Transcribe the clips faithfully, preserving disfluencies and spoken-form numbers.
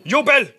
Jubel!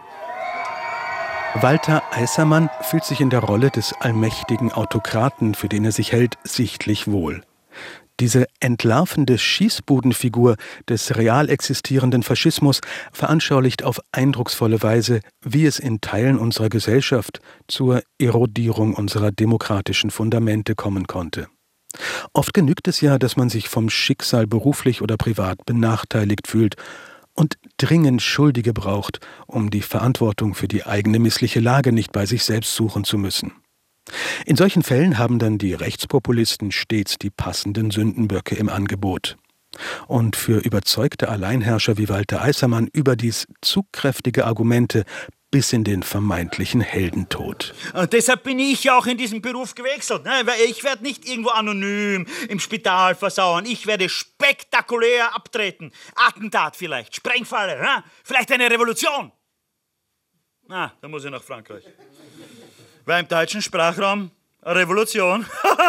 Walter Eissermann fühlt sich in der Rolle des allmächtigen Autokraten, für den er sich hält, sichtlich wohl. Diese entlarvende Schießbudenfigur des real existierenden Faschismus veranschaulicht auf eindrucksvolle Weise, wie es in Teilen unserer Gesellschaft zur Erodierung unserer demokratischen Fundamente kommen konnte. Oft genügt es ja, dass man sich vom Schicksal beruflich oder privat benachteiligt fühlt und dringend Schuldige braucht, um die Verantwortung für die eigene missliche Lage nicht bei sich selbst suchen zu müssen. In solchen Fällen haben dann die Rechtspopulisten stets die passenden Sündenböcke im Angebot. Und für überzeugte Alleinherrscher wie Walter Eissermann überdies zugkräftige Argumente bis in den vermeintlichen Heldentod. Und deshalb bin ich ja auch in diesen Beruf gewechselt. Ne? Weil ich werde nicht irgendwo anonym im Spital versauern. Ich werde spektakulär abtreten. Attentat vielleicht, Sprengfalle, ne? Vielleicht eine Revolution. Na, da muss ich nach Frankreich. Weil im deutschen Sprachraum eine Revolution.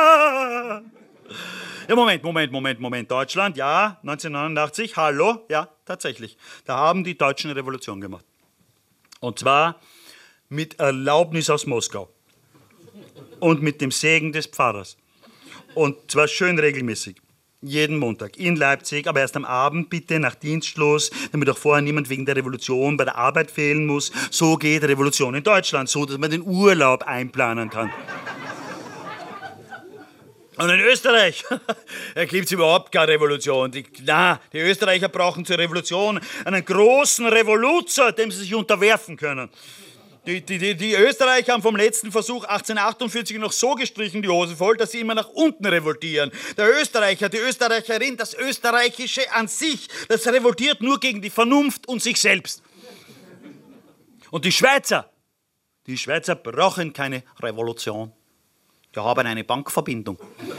Ja, Moment, Moment, Moment, Moment. Deutschland, ja, neunzehnhundertneunundachtzig, hallo, ja, tatsächlich. Da haben die Deutschen eine Revolution gemacht. Und zwar mit Erlaubnis aus Moskau. Und mit dem Segen des Pfarrers. Und zwar schön regelmäßig. Jeden Montag in Leipzig, aber erst am Abend bitte nach Dienstschluss, damit auch vorher niemand wegen der Revolution bei der Arbeit fehlen muss. So geht Revolution in Deutschland, so dass man den Urlaub einplanen kann. Und in Österreich, da gibt es überhaupt keine Revolution. Die, na, die Österreicher brauchen zur Revolution einen großen Revoluzer, dem sie sich unterwerfen können. Die, die, die, die Österreicher haben vom letzten Versuch achtzehnhundertachtundvierzig noch so gestrichen, die Hose voll, dass sie immer nach unten revoltieren. Der Österreicher, die Österreicherin, das Österreichische an sich, das revoltiert nur gegen die Vernunft und sich selbst. Und die Schweizer, die Schweizer brauchen keine Revolution. Die haben eine Bankverbindung.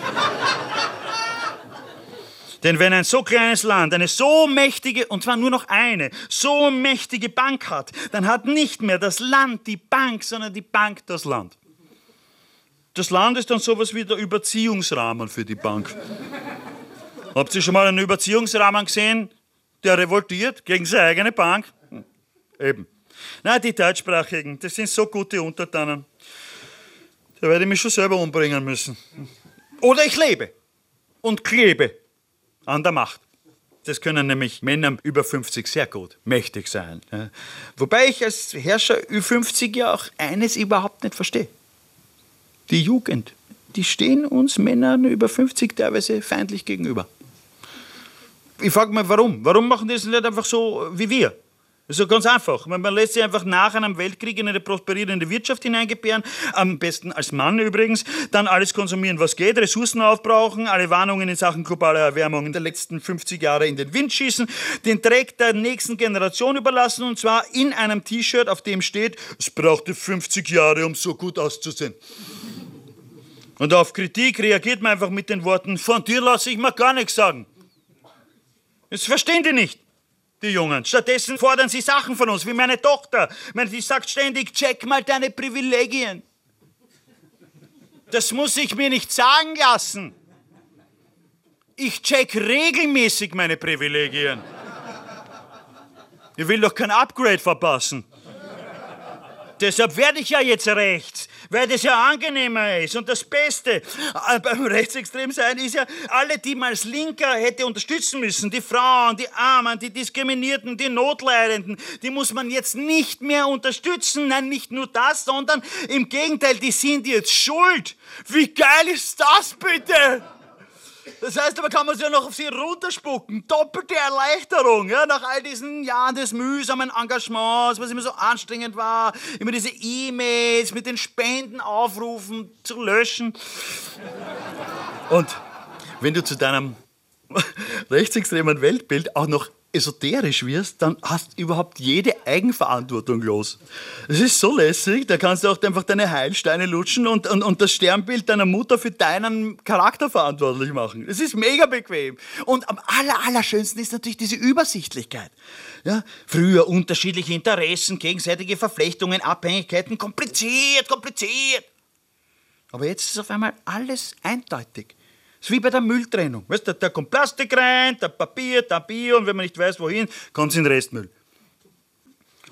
Denn wenn ein so kleines Land eine so mächtige, und zwar nur noch eine, so mächtige Bank hat, dann hat nicht mehr das Land die Bank, sondern die Bank das Land. Das Land ist dann sowas wie der Überziehungsrahmen für die Bank. Habt ihr schon mal einen Überziehungsrahmen gesehen, der revoltiert gegen seine eigene Bank? Hm. Eben. Nein, die Deutschsprachigen, das sind so gute Untertanen. Da werde ich mich schon selber umbringen müssen. Oder ich lebe und klebe an der Macht. Das können nämlich Männer über fünfzig sehr gut mächtig sein. Wobei ich als Herrscher Ü fünfzig ja auch eines überhaupt nicht verstehe. Die Jugend, die stehen uns Männern über fünfzig teilweise feindlich gegenüber. Ich frage mich, warum? Warum machen die das nicht einfach so wie wir? Das ist so ganz einfach. Man lässt sich einfach nach einem Weltkrieg in eine prosperierende Wirtschaft hineingebären, am besten als Mann übrigens, dann alles konsumieren, was geht, Ressourcen aufbrauchen, alle Warnungen in Sachen globaler Erwärmung in den letzten fünfzig Jahre in den Wind schießen, den Dreck der nächsten Generation überlassen, und zwar in einem T-Shirt, auf dem steht, es brauchte fünfzig Jahre, um so gut auszusehen. Und auf Kritik reagiert man einfach mit den Worten, von dir lasse ich mir gar nichts sagen. Das verstehen die nicht, die Jungen. Stattdessen fordern sie Sachen von uns, wie meine Tochter. Meine, die sagt ständig, check mal deine Privilegien. Das muss ich mir nicht sagen lassen. Ich check regelmäßig meine Privilegien. Ich will doch kein Upgrade verpassen. Deshalb werde ich ja jetzt rechts, weil das ja angenehmer ist. Und das Beste beim Rechtsextremsein ist ja, alle, die man als Linker hätte unterstützen müssen, die Frauen, die Armen, die Diskriminierten, die Notleidenden, die muss man jetzt nicht mehr unterstützen. Nein, nicht nur das, sondern im Gegenteil, die sind jetzt schuld. Wie geil ist das bitte? Das heißt, aber kann man sich ja noch auf sie runterspucken. Doppelte Erleichterung, ja, nach all diesen Jahren des mühsamen Engagements, was immer so anstrengend war, immer diese E-Mails mit den Spendenaufrufen zu löschen. Und wenn du zu deinem rechtsextremen Weltbild auch noch esoterisch wirst, dann hast du überhaupt jede Eigenverantwortung los. Das ist so lässig, da kannst du auch einfach deine Heilsteine lutschen und, und, und das Sternbild deiner Mutter für deinen Charakter verantwortlich machen. Das ist mega bequem. Und am aller, allerschönsten ist natürlich diese Übersichtlichkeit. Ja, früher unterschiedliche Interessen, gegenseitige Verflechtungen, Abhängigkeiten, kompliziert, kompliziert. Aber jetzt ist auf einmal alles eindeutig. Das ist wie bei der Mülltrennung. Weißt du, da kommt Plastik rein, da Papier, da Bio, und wenn man nicht weiß, wohin, kommt es in den Restmüll.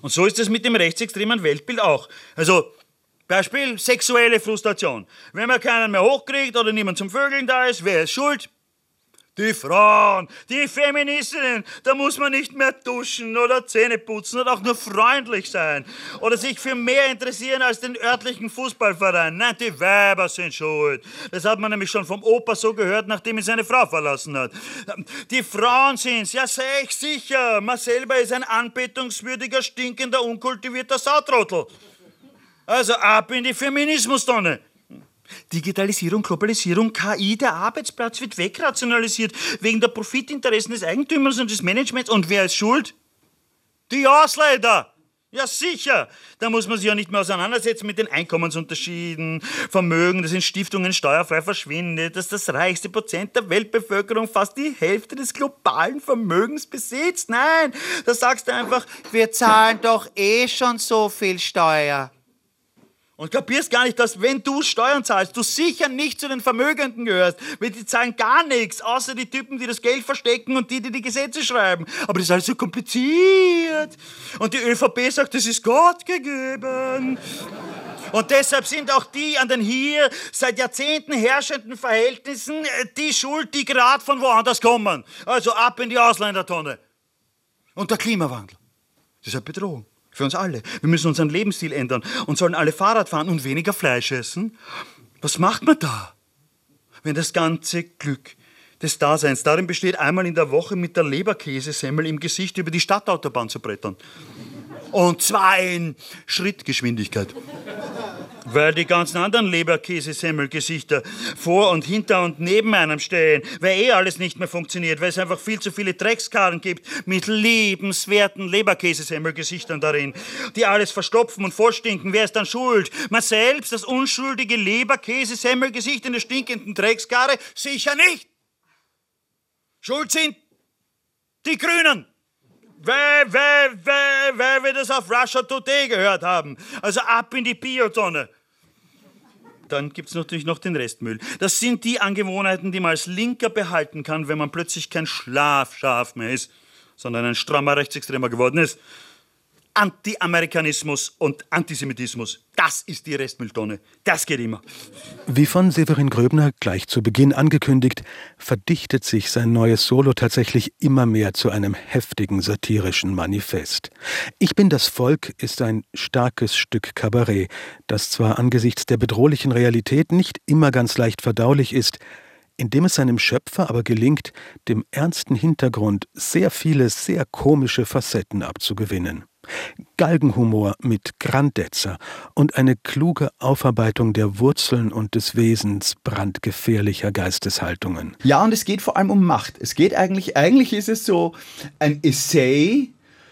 Und so ist es mit dem rechtsextremen Weltbild auch. Also, Beispiel sexuelle Frustration. Wenn man keinen mehr hochkriegt oder niemand zum Vögeln da ist, wer ist schuld? Die Frauen, die Feministinnen. Da muss man nicht mehr duschen oder Zähne putzen oder auch nur freundlich sein. Oder sich für mehr interessieren als den örtlichen Fußballverein. Nein, die Weiber sind schuld. Das hat man nämlich schon vom Opa so gehört, nachdem ihn seine Frau verlassen hat. Die Frauen sind's, ja sag ich sicher. Man selber ist ein anbetungswürdiger, stinkender, unkultivierter Sautrottel. Also ab in die Feminismustonne. Digitalisierung, Globalisierung, K I, der Arbeitsplatz wird wegrationalisiert wegen der Profitinteressen des Eigentümers und des Managements. Und wer ist schuld? Die Ausländer. Ja sicher. Da muss man sich ja nicht mehr auseinandersetzen mit den Einkommensunterschieden, Vermögen, das in Stiftungen steuerfrei verschwindet, dass das reichste Prozent der Weltbevölkerung fast die Hälfte des globalen Vermögens besitzt. Nein, da sagst du einfach, wir zahlen doch eh schon so viel Steuer. Und kapierst gar nicht, dass wenn du Steuern zahlst, du sicher nicht zu den Vermögenden gehörst, weil die zahlen gar nichts, außer die Typen, die das Geld verstecken und die, die die Gesetze schreiben. Aber das ist alles so kompliziert. Und die ÖVP sagt, das ist Gott gegeben. Und deshalb sind auch die an den hier seit Jahrzehnten herrschenden Verhältnissen die schuld, die gerade von woanders kommen. Also ab in die Ausländertonne. Und der Klimawandel. Das ist eine Bedrohung. Für uns alle. Wir müssen unseren Lebensstil ändern und sollen alle Fahrrad fahren und weniger Fleisch essen. Was macht man da? Wenn das ganze Glück des Daseins darin besteht, einmal in der Woche mit der Leberkäsesemmel im Gesicht über die Stadtautobahn zu brettern. Und zwar in Schrittgeschwindigkeit. Weil die ganzen anderen Leberkäsesemmelgesichter vor und hinter und neben einem stehen, weil eh alles nicht mehr funktioniert, weil es einfach viel zu viele Dreckskarren gibt mit liebenswerten Leberkäsesemmelgesichtern darin, die alles verstopfen und vollstinken. Wer ist dann schuld? Man selbst, das unschuldige Leberkäsesemmelgesicht in der stinkenden Dreckskarre? Sicher nicht! Schuld sind die Grünen! Weil, weil, weil, weil wir das auf Russia Today gehört haben. Also ab in die Biotonne. Dann gibt es natürlich noch den Restmüll. Das sind die Angewohnheiten, die man als Linker behalten kann, wenn man plötzlich kein Schlafschaf mehr ist, sondern ein strammer Rechtsextremer geworden ist. Anti-Amerikanismus und Antisemitismus. Das ist die Restmülltonne. Das geht immer. Wie von Severin Gröbner gleich zu Beginn angekündigt, verdichtet sich sein neues Solo tatsächlich immer mehr zu einem heftigen satirischen Manifest. Ich bin das Volk ist ein starkes Stück Kabarett, das zwar angesichts der bedrohlichen Realität nicht immer ganz leicht verdaulich ist, indem es seinem Schöpfer aber gelingt, dem ernsten Hintergrund sehr viele, sehr komische Facetten abzugewinnen. Galgenhumor mit Grandezza und eine kluge Aufarbeitung der Wurzeln und des Wesens brandgefährlicher Geisteshaltungen. Ja, und es geht vor allem um Macht. Es geht eigentlich, eigentlich ist es so ein Essay,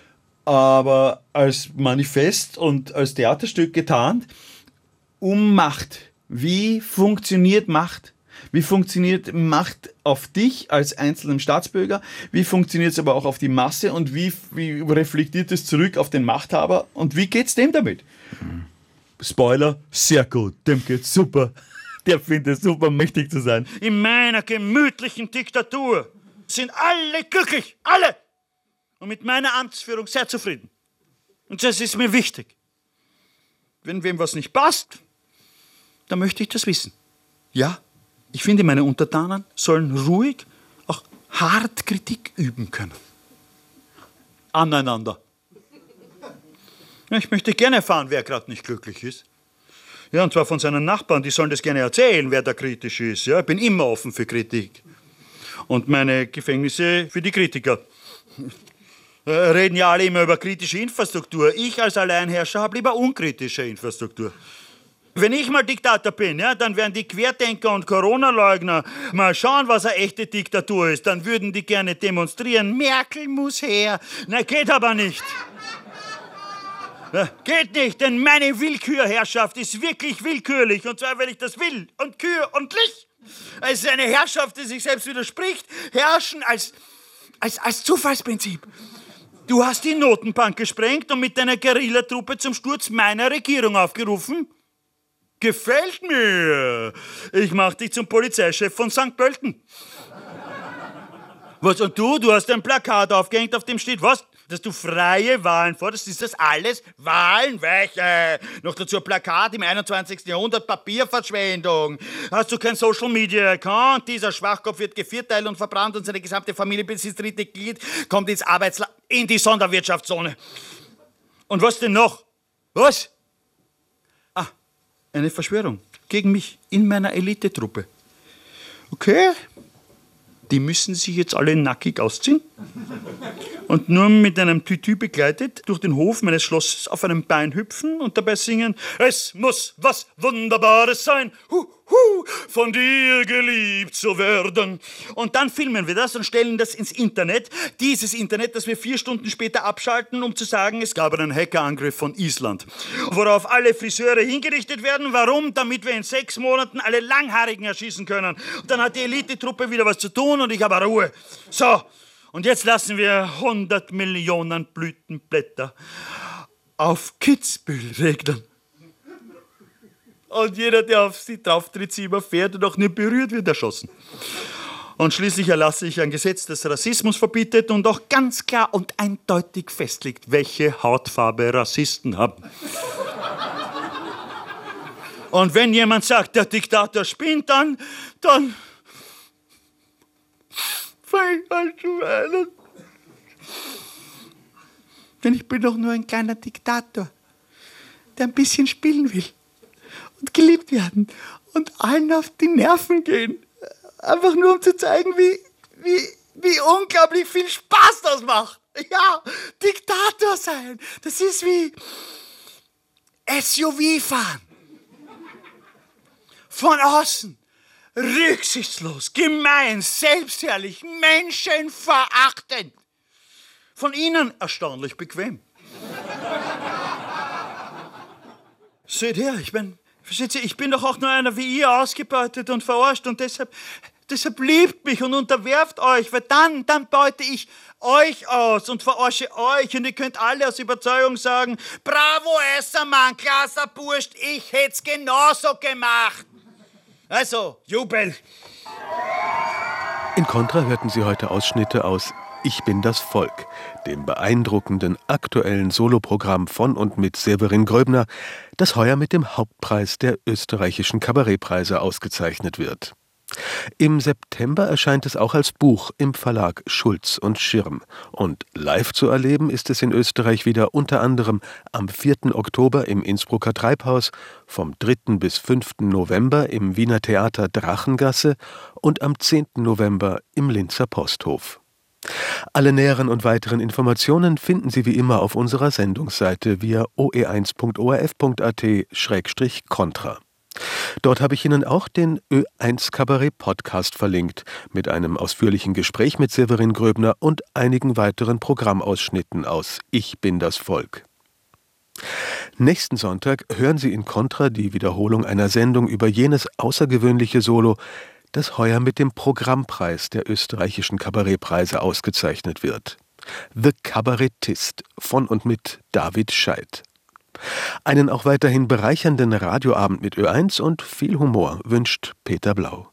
aber als Manifest und als Theaterstück getarnt, um Macht. Wie funktioniert Macht? Wie funktioniert Macht auf dich als einzelnen Staatsbürger? Wie funktioniert es aber auch auf die Masse? Und wie, wie reflektiert es zurück auf den Machthaber? Und wie geht's dem damit? Mhm. Spoiler, sehr gut. Dem geht's super. Der findet es super, mächtig zu sein. In meiner gemütlichen Diktatur sind alle glücklich. Alle! Und mit meiner Amtsführung sehr zufrieden. Und das ist mir wichtig. Wenn wem was nicht passt, dann möchte ich das wissen. Ja? Ich finde, meine Untertanen sollen ruhig, auch hart Kritik üben können. Aneinander. Ich möchte gerne erfahren, wer gerade nicht glücklich ist. Ja, und zwar von seinen Nachbarn, die sollen das gerne erzählen, wer da kritisch ist. Ja, ich bin immer offen für Kritik. Und meine Gefängnisse für die Kritiker. Reden ja alle immer über kritische Infrastruktur. Ich als Alleinherrscher habe lieber unkritische Infrastruktur. Wenn ich mal Diktator bin, ja, dann werden die Querdenker und Corona-Leugner mal schauen, was eine echte Diktatur ist. Dann würden die gerne demonstrieren. Merkel muss her. Na, geht aber nicht. Ja, geht nicht, denn meine Willkürherrschaft ist wirklich willkürlich. Und zwar, weil ich das will. Und Kür und Lich. Es ist eine Herrschaft, die sich selbst widerspricht. Herrschen als, als, als Zufallsprinzip. Du hast die Notenbank gesprengt und mit deiner Guerillatruppe zum Sturz meiner Regierung aufgerufen. Gefällt mir. Ich mach dich zum Polizeichef von Sankt Pölten. Was, und du? Du hast ein Plakat aufgehängt, auf dem steht, was? dass du freie Wahlen forderst, ist das alles Wahlen? Welche? Noch dazu ein Plakat im einundzwanzigsten Jahrhundert, Papierverschwendung. Hast du kein Social Media Account? Dieser Schwachkopf wird gevierteilt und verbrannt und seine gesamte Familie bis ins dritte Glied kommt ins Arbeitsland, in die Sonderwirtschaftszone. Und was denn noch? Was? Ah, eine Verschwörung gegen mich in meiner Elitetruppe. Okay, die müssen sich jetzt alle nackig ausziehen und nur mit einem Tütü begleitet durch den Hof meines Schlosses auf einem Bein hüpfen und dabei singen: Es muss was Wunderbares sein, hu, hu, von dir geliebt zu werden. Und dann filmen wir das und stellen das ins Internet. Dieses Internet, das wir vier Stunden später abschalten, um zu sagen, es gab einen Hackerangriff von Island. Worauf alle Friseure hingerichtet werden. Warum? Damit wir in sechs Monaten alle Langhaarigen erschießen können. Und dann hat die Elitetruppe wieder was zu tun und ich habe Ruhe. So, und jetzt lassen wir hundert Millionen Blütenblätter auf Kitzbühel regnen. Und jeder, der auf sie drauftritt, sie überfährt und auch nicht berührt, wird erschossen. Und schließlich erlasse ich ein Gesetz, das Rassismus verbietet und auch ganz klar und eindeutig festlegt, welche Hautfarbe Rassisten haben. Und wenn jemand sagt, der Diktator spinnt, dann, dann fang ich an zu weinen. Denn ich bin doch nur ein kleiner Diktator, der ein bisschen spielen will und geliebt werden und allen auf die Nerven gehen. Einfach nur, um zu zeigen, wie, wie, wie unglaublich viel Spaß das macht. Ja, Diktator sein, das ist wie S U V fahren. Von außen, rücksichtslos, gemein, selbstherrlich, menschenverachtend. Von innen erstaunlich bequem. Seht her, ich bin... Versteht ihr, ich bin doch auch nur einer wie ihr, ausgebeutet und verarscht und deshalb, deshalb liebt mich und unterwerft euch, weil dann, dann beute ich euch aus und verarsche euch und ihr könnt alle aus Überzeugung sagen, bravo, Essermann, krasser Bursch, ich hätt's genauso gemacht. Also, Jubel. In Kontra hörten Sie heute Ausschnitte aus Ich bin das Volk, dem beeindruckenden aktuellen Soloprogramm von und mit Severin Gröbner, das heuer mit dem Hauptpreis der österreichischen Kabarettpreise ausgezeichnet wird. Im September erscheint es auch als Buch im Verlag Schulz und Schirm. Und live zu erleben ist es in Österreich wieder unter anderem am vierten Oktober im Innsbrucker Treibhaus, vom dritten bis fünften November im Wiener Theater Drachengasse und am zehnten November im Linzer Posthof. Alle näheren und weiteren Informationen finden Sie wie immer auf unserer Sendungsseite via o e eins punkt o r f punkt a t schrägstrich contra. Dort habe ich Ihnen auch den Ö eins Kabarett Podcast verlinkt, mit einem ausführlichen Gespräch mit Severin Gröbner und einigen weiteren Programmausschnitten aus Ich bin das Volk. Nächsten Sonntag hören Sie in Contra die Wiederholung einer Sendung über jenes außergewöhnliche Solo, das heuer mit dem Programmpreis der österreichischen Kabarettpreise ausgezeichnet wird. The Kabarettist von und mit David Scheidt. Einen auch weiterhin bereichernden Radioabend mit Ö eins und viel Humor wünscht Peter Blau.